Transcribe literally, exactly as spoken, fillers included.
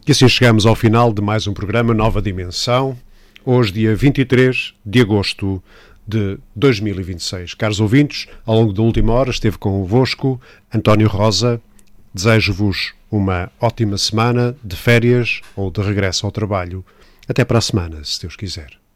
E assim chegamos ao final de mais um programa Nova Dimensão, hoje dia vinte e três de agosto de dois mil e vinte e seis. Caros ouvintes, ao longo da última hora esteve convosco António Rosa. Desejo-vos uma ótima semana de férias ou de regresso ao trabalho. Até para a semana, se Deus quiser.